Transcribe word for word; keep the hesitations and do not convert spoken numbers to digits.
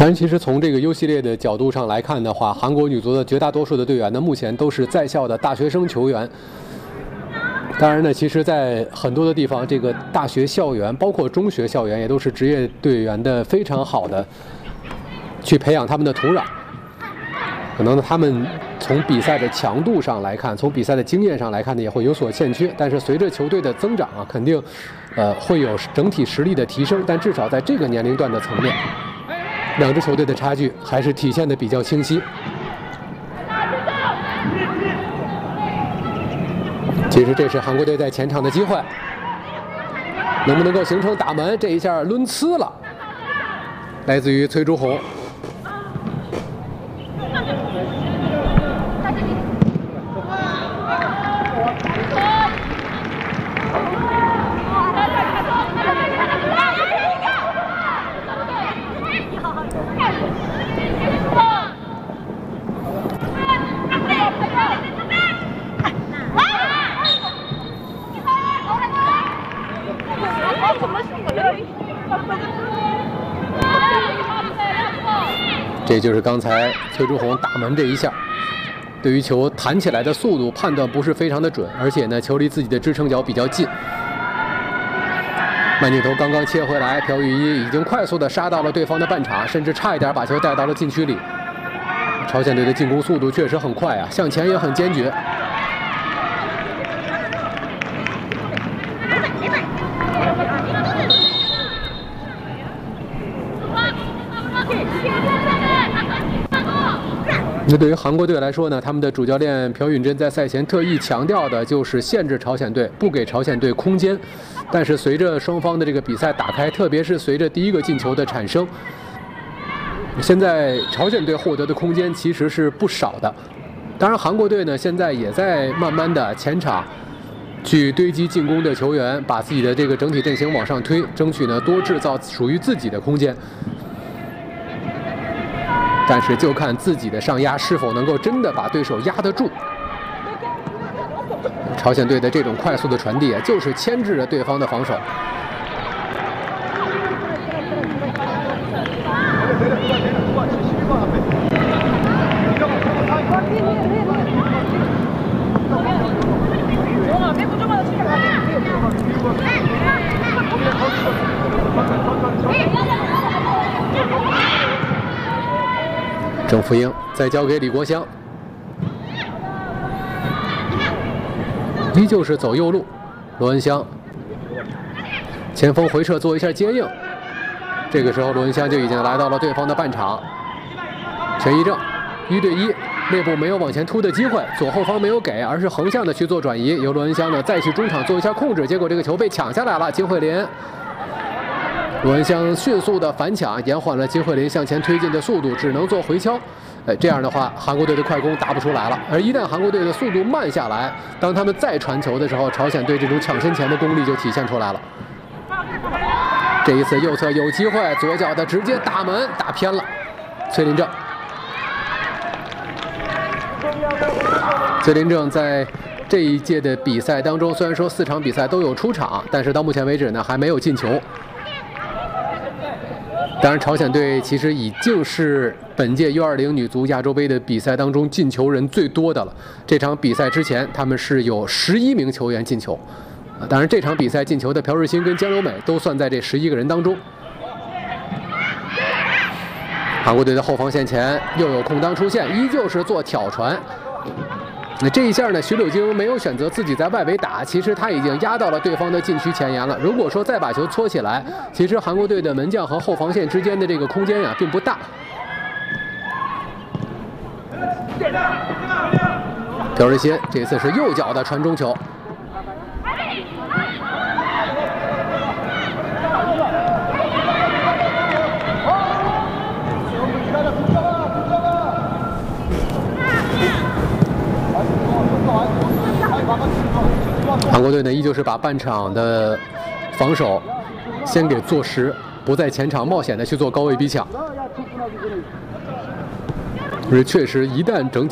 当然，其实从这个 U 系列的角度上来看的话，韩国女足的绝大多数的队员呢，目前都是在校的大学生球员。当然呢，其实，在很多的地方，这个大学校园，包括中学校园，也都是职业队员的非常好的去培养他们的土壤。可能呢，他们从比赛的强度上来看，从比赛的经验上来看呢，也会有所欠缺。但是随着球队的增长啊，肯定，呃，会有整体实力的提升。但至少在这个年龄段的层面，两支球队的差距还是体现的比较清晰。其实这是韩国队在前场的机会，能不能够形成打门？这一下抡呲了，来自于崔朱红。这就是刚才崔朱红打门这一下，对于球弹起来的速度判断不是非常的准，而且呢，球离自己的支撑脚比较近。慢镜头刚刚切回来，朴宇一已经快速的杀到了对方的半场，甚至差一点把球带到了禁区里。朝鲜队的进攻速度确实很快啊，向前也很坚决。那对于韩国队来说呢，他们的主教练朴允真在赛前特意强调的就是限制朝鲜队，不给朝鲜队空间。但是随着双方的这个比赛打开，特别是随着第一个进球的产生，现在朝鲜队获得的空间其实是不少的。当然，韩国队呢现在也在慢慢的前场去堆积进攻的球员，把自己的这个整体阵型往上推，争取呢多制造属于自己的空间。但是就看自己的上压是否能够真的把对手压得住。朝鲜队的这种快速的传递啊，就是牵制了对方的防守。郑福英再交给李国香，依旧是走右路，罗恩湘前锋回撤做一下接应，这个时候罗恩湘就已经来到了对方的半场。全一正一对一，内部没有往前突的机会，左后方没有给，而是横向的去做转移，由罗恩湘呢再去中场做一下控制，结果这个球被抢下来了，金惠霖。罗恩湘迅速的反抢，延缓了金惠霖向前推进的速度，只能做回敲。哎，这样的话，韩国队的快攻打不出来了。而一旦韩国队的速度慢下来，当他们再传球的时候，朝鲜队这种抢身前的功力就体现出来了。这一次右侧有机会，左脚的直接打门打偏了，崔林正。崔林正在这一届的比赛当中，虽然说四场比赛都有出场，但是到目前为止呢，还没有进球。当然，朝鲜队其实已经是本届 U 二十 女足亚洲杯的比赛当中进球人最多的了。这场比赛之前，他们是有十一名球员进球。当然，这场比赛进球的朴日欣跟江柔美都算在这十一个人当中。韩国队的后防线前又有空当出现，依旧是做挑传。那这一下呢，徐柳京没有选择自己在外围打，其实他已经压到了对方的禁区前沿了。如果说再把球搓起来，其实韩国队的门将和后防线之间的这个空间呀并不大。朴日欣这次是右脚的传中球。韩国队呢，依旧是把半场的防守先给坐实，不在前场冒险的去做高位逼抢。而确实，一旦整体